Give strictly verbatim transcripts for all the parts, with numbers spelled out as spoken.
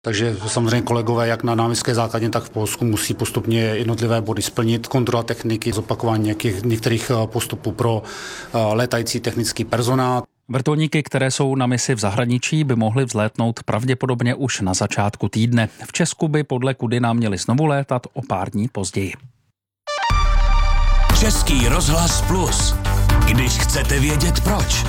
Takže samozřejmě kolegové jak na náměstské základně, tak v Polsku musí postupně jednotlivé body splnit. Kontrola techniky, zopakování nějakých, některých postupů pro létající technický personál. Vrtulníky, které jsou na misi v zahraničí, by mohly vzlétnout pravděpodobně už na začátku týdne. V Česku by podle Kudina měli znovu létat o pár dní později. Český rozhlas Plus. Když chcete vědět proč.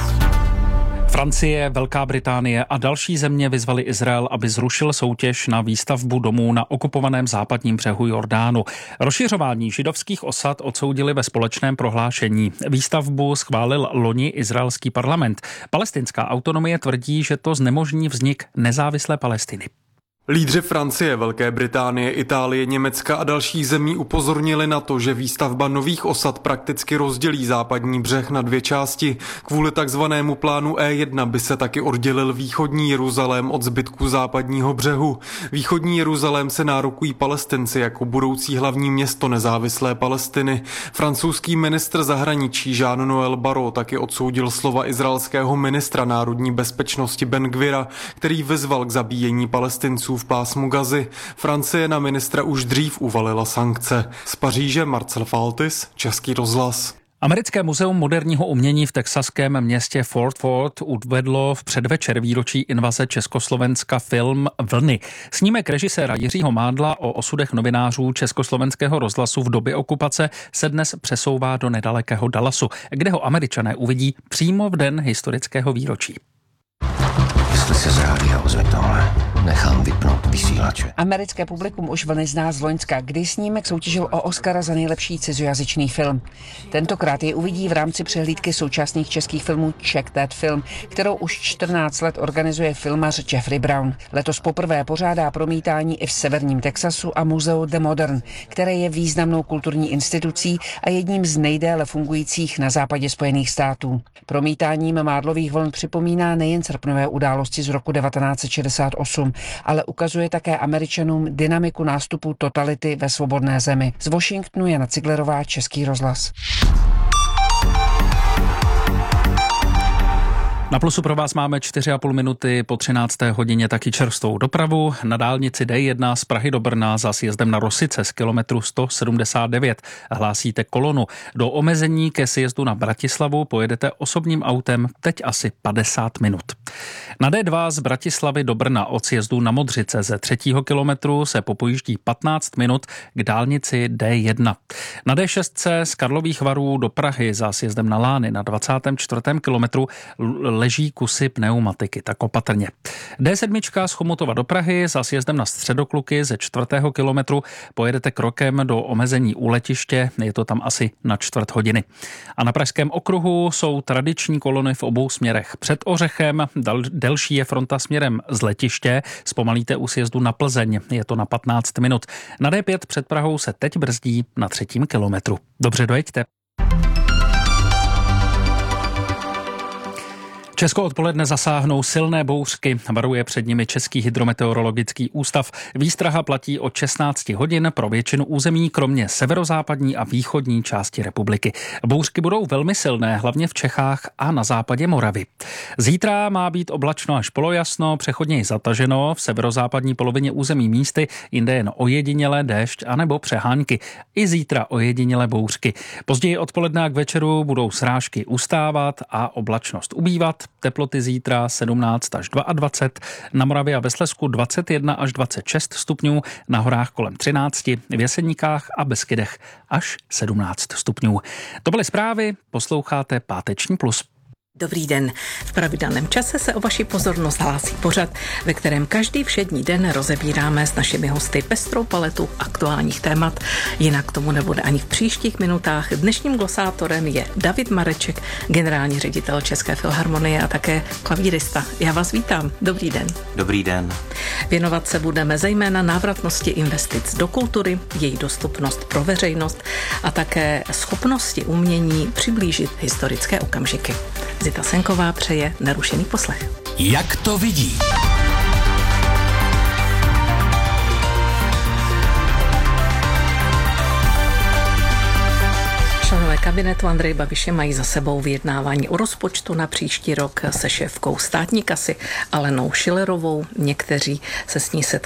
Francie, Velká Británie a další země vyzvali Izrael, aby zrušil soutěž na výstavbu domů na okupovaném západním břehu Jordánu. Rozšiřování židovských osad odsoudili ve společném prohlášení. Výstavbu schválil loni izraelský parlament. Palestinská autonomie tvrdí, že to znemožní vznik nezávislé Palestiny. Lídři Francie, Velké Británie, Itálie, Německa a dalších zemí upozornili na to, že výstavba nových osad prakticky rozdělí západní břeh na dvě části. Kvůli takzvanému plánu E jedna by se taky oddělil východní Jeruzalém od zbytku západního břehu. Východní Jeruzalém se nárokují Palestinci jako budoucí hlavní město nezávislé Palestiny. Francouzský ministr zahraničí Jean-Noël Barrot taky odsoudil slova izraelského ministra národní bezpečnosti Ben Gvira, který vyzval k zabíjení Palestinců v pásmu Gazy. Francie na ministra už dřív uvalila sankce. Z Paříže Marcel Faltis, Český rozhlas. Americké muzeum moderního umění v texaském městě Fort Worth uvedlo v předvečer výročí invaze Československa film Vlny. Snímek režiséra Jiřího Mádla o osudech novinářů Československého rozhlasu v době okupace se dnes přesouvá do nedalekého Dallasu, kde ho Američané uvidí přímo v den historického výročí. Jestli se z rádia ozve tohle, nechám vypnout vysílače. Americké publikum už Vlny zná z loňska, kdy snímek soutěžil o Oscara za nejlepší cizojazyčný film. Tentokrát je uvidí v rámci přehlídky současných českých filmů Check That Film, kterou už čtrnáct let organizuje filmař Jeffrey Brown. Letos poprvé pořádá promítání i v severním Texasu a muzeu The Modern, které je významnou kulturní institucí a jedním z nejdéle fungujících na západě Spojených států. Promítáním Mádlových vln připomíná nejen srpnové události z roku devatenáct set šedesát osm, ale ukazuje také Američanům dynamiku nástupu totality ve svobodné zemi. Z Washingtonu Jana Ciglerová, Český rozhlas. Na Plusu pro vás máme čtyři a půl minuty po třinácté hodině taky čerstvou dopravu. Na dálnici D jedna z Prahy do Brna za sjezdem na Rosice z kilometru sto sedmdesát devět hlásíte kolonu. Do omezení ke sjezdu na Bratislavu pojedete osobním autem teď asi padesát minut. Na D dva z Bratislavy do Brna od sjezdu na Modřice ze třetího kilometru se popojíždí patnáct minut k dálnici D jedna. Na D šest z Karlových Varů do Prahy za sjezdem na Lány na dvacátém čtvrtém kilometru leží kusy pneumatiky, tak opatrně. D sedm z Chomutova do Prahy za sjezdem na Středokluky ze čtvrtého kilometru pojedete krokem do omezení u letiště, je to tam asi na čtvrt hodiny. A na Pražském okruhu jsou tradiční kolony v obou směrech. Před Ořechem dal, delší je fronta směrem z letiště, zpomalíte u sjezdu na Plzeň, je to na patnáct minut. Na D pět před Prahou se teď brzdí na třetím kilometru. Dobře dojeďte. Česko odpoledne zasáhnou silné bouřky, varuje před nimi Český hydrometeorologický ústav. Výstraha platí od šestnáct hodin pro většinu území, kromě severozápadní a východní části republiky. Bouřky budou velmi silné, hlavně v Čechách a na západě Moravy. Zítra má být oblačno až polojasno, přechodně i zataženo, v severozápadní polovině území místy, jinde jen ojedinělé déšť anebo přehánky. I zítra ojedinělé bouřky. Později odpoledne a k večeru budou srážky ustávat a oblačnost ubývat. Teploty zítra sedmnáct až dvacet dva, na Moravě a ve Slezsku dvacet jedna až dvacet šest stupňů, na horách kolem třináct, v Jeseníkách a Beskydech až sedmnáct stupňů. To byly zprávy, posloucháte Páteční plus. Dobrý den. V pravidelném čase se o vaši pozornost hlásí pořad, ve kterém každý všední den rozebíráme s našimi hosty pestrou paletu aktuálních témat. Jinak tomu nebude ani v příštích minutách. Dnešním glosátorem je David Mareček, generální ředitel České filharmonie a také klavírista. Já vás vítám. Dobrý den. Dobrý den. Věnovat se budeme zejména návratnosti investic do kultury, její dostupnost pro veřejnost a také schopnosti umění přiblížit historické okamžiky. Zita Senková přeje nerušený poslech. Jak to vidí? Členové kabinetu Andreje Babiše mají za sebou vyjednávání o rozpočtu na příští rok se šéfkou státní kasy Alenou Schillerovou. Někteří se s ní setkají